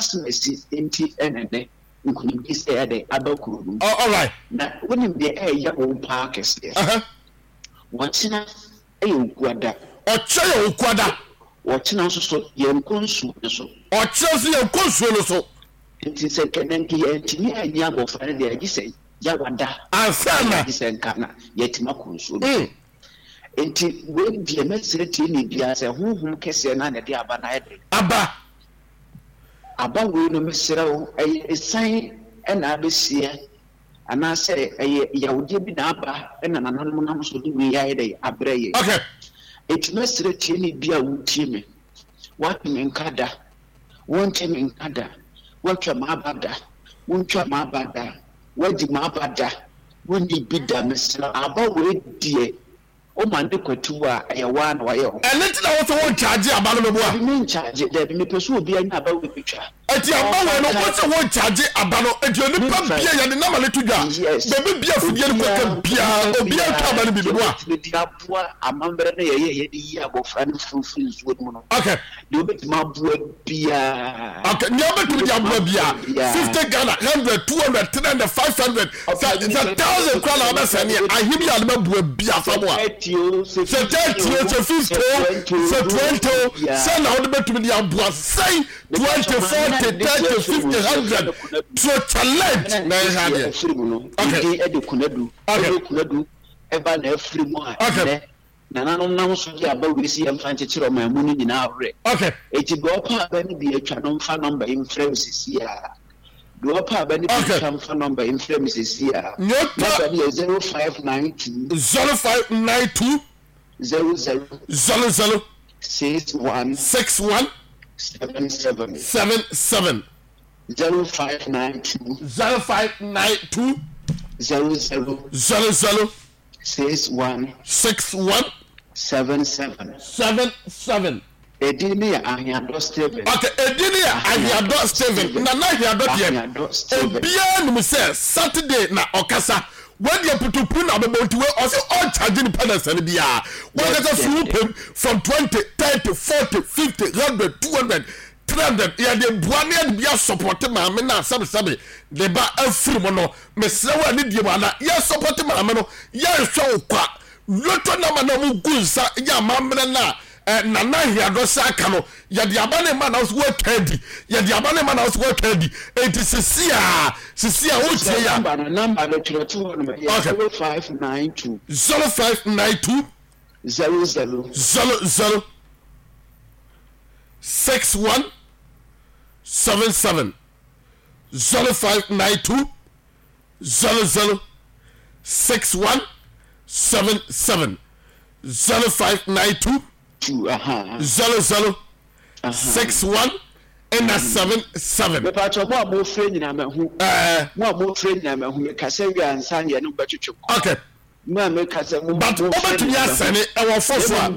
asmesi enti enede nkunim is ede abakuru. All right. Na wonim de ya wo parkes yes. Wachina ukuada. Oche ya ukuada. Wachina so ye nkonsu so. Oche so ye nkonsu no so. Enti se kenenki enti ni anya go fare de agise ya wada. Ansana agise nkana yetima konsu. Enti we die mesere ti ni bia se honhom kese na de aba na ede. Aba we no mesere wo esan na abesia ana se yawde bi na aba na nanom nam so de we ya ede abreye. Okay. Enti mesere ti ni bia wutie me. What me nkada. Wonte me nkada. Wotwa mabada. Wontwa mabada. Wadi mabada. Woni bida mesere aba we die. O man de kwatu a ewa na waye ho. Ene ti na wo so won charge aba no mebo a. Me charge de me peso obi anya aba we bitwa. Eti aba we no wo so won charge aba no eti oni pa bia ya de na male to dwa. Be bia fudie no kwaka bia obi atwa aba no bi do a. Me dia boa amambere na ye de yi abofra no fufu nsuo mu no. Okay. De obeti ma boa bia. Okay, ni obeti dia boa bia. 50 Ghana, 100, 200, 300, 500. It's 1,000 kwala obesa ni ahibi ya le boa bia fa boa. C'est 50, c'est 20, c'est là on met tout le bois, say 20, 40, 30, 50, 100. So challenge na hade. Okay. Okay. Eba na free mo a. Okay. Na nanom so ya ba we si emfa nchechiro ma mu ni nyina awre. Okay. Eti do pa ba ni bi atwa no mfa number in frames si a. Do pa ba ni bi atwa mfa number in frames si a. Number ni 0592 0592 00 61 77 0592 00 61 77 Edini Ahiado Steven. Okay, Edini Ahiado Steven. Na Ahiado die. Obia no say Saturday na Okasa. When you put to put na be we also all charging penance and bia. When get a from 20, 30, 40, 50, 100, 200, 300. Ya de buane bia support ma me na sabe de ba afiri mo no. Me sre wa ni die na ya support ma me no. Ya hwe okwa. Loto na ma na mu gunsa ya ma me na Nana Ahiado Saka no ya di abane man house work candy ya di abane man house work candy enti sisia o tie ya number no 0592 0592 00 61 77 0592 00 61 77 0592 00 61 and 77. The part of what more friend in Amahu, what more friend in Amahu, Casavia and Sanya, no better. Okay. Mamma Casa, but over to Yasani, our first one,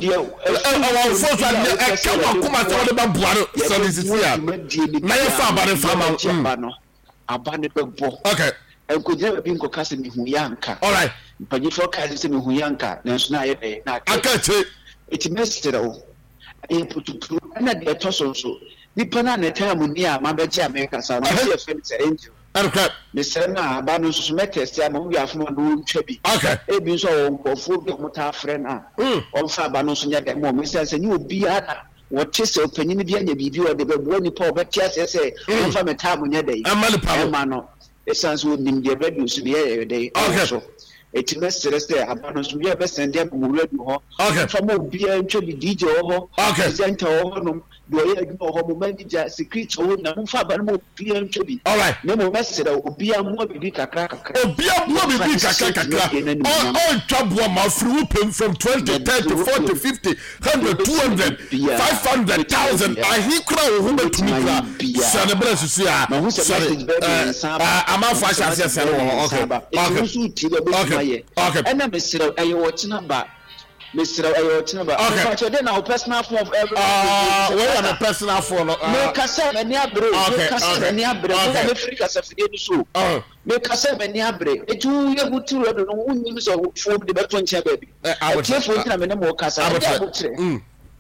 about Buano, so this is here. Maya Fabari Farmer, Abandoned. Okay. And could never be Cocassin Huyanka. All right. But you forecast him Huyanka, there's not a I can't say. It's messed up. I put to and at the toss also. Nippon the time near my bed, America, so I see a famous angel. Okay. Mr. Banus Metes, we are from a room chubby. Okay. A been so full of motor friend. On Fabanus and that moment says, and you will be Anna. What is your opinion? You are the one poor, but just say, from a time on your day. I'm Malipano. The sons would be the reduce the air day. Also. It's best there. Abanos we are best and them who read more. Okay. From a beer and DJ or presenter or do I home manager secret or no Faban beer and chubby. All right. No more message or beer more big crack. Oh, beer more big crack. All trouble my fruit from 20, 30, 40, 50, 100, 200, 500,000. I hear crowd who to me. Celebrate to see. I'm a fashion. Okay. Okay. And then Mr. Are you watching about Mr. Okay. So then our personal form of every where are the personal form? Make us have any abro. Make us have any abro. Make us have any so. Make us have any abro. It will be able to run on news of the baton baby. I would say for them and more cassa.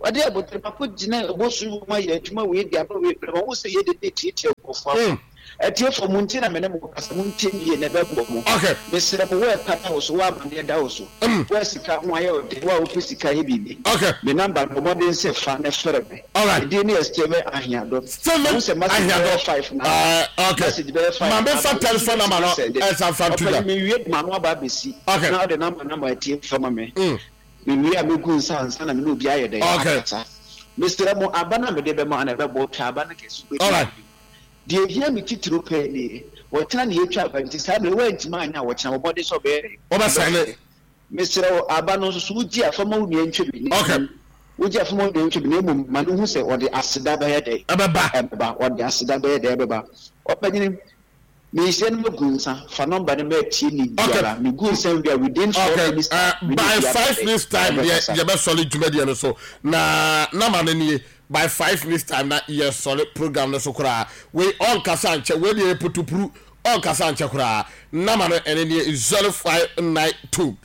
ade abotre papa gina obosu ma ye adwuma we dia ba we pre wo se ye de tete kofa etie fo munti na mene mo kasa munti ye ne bebo mo okay mesere mo we pata wo so wa mande da wo so wo sika ho aye o de wa wo sika ye bibi okay me number no modern se fa na fere me all right de ne steve ahiado steve ahiado 5 na okay ma be fa telephone number no esa fa tuda me wie ma no ba besi okay na de number etie fa ma me me wie amegun sansa na me no bi aye de okay mesere mo abana me de be mo ana be bo twa abana ke su all right the here me titiro pe ni wotena ne yetwa banti sa me wantima anya wotena wo body so be oba sane mesere aba no so uji afama wo ne ntwe bi okay uji afama wo ne ntwe bi na mu manu hu se ode aseda ba ye de eba ode aseda ba ye de eba opanyini me ise no gunsa fa number ne me tie ni biara me gunsa we within 4 minutes by 5 minutes time ye be solid jumadi no so na ma ne by 5 minutes time na yes solid program no so kura we all kasanche we dey putupru all kasanche kura na ma no ene ne 0592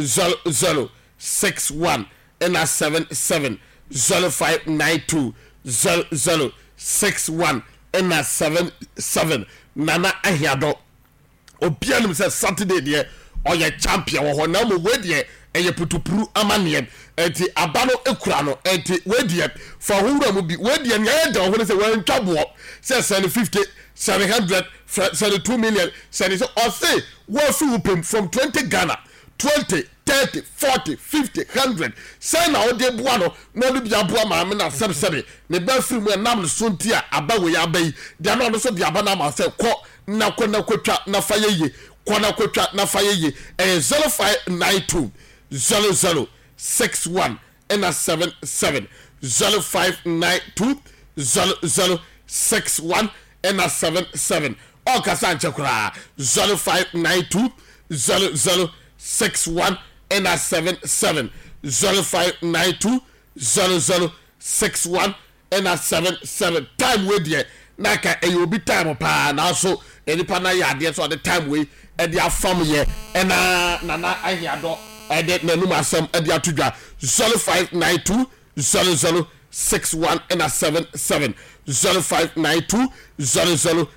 0061 and 77 0592 0061 and 77 nana ahiado obianum say Saturday there or your champion wo na mo we there eye putupru amane enti abano ekura no enti we there for hura mu bi we there nya da ho say we ntwabo say 50 700 2 million say or say we fi from 20 Ghana 20 30 40 50 100 say na ode bua no na do bia bua ma me na sebe ne ba fi mu nam so ntia aba we ya bai dia no so dia aba na ma say ko na kwatwa na fayeye kona kwatwa na fayeye 0592 0061 and 77 0592 0061 and 77 o kasanche kura 0592 0061 and 77 0592 0061 and 77 time we there naka e obi time pa na so enipa na ya de so the time we e dia fam ye na ahiado e de nanum asem e dia tudwa 0592 0061 and 77 0592 0061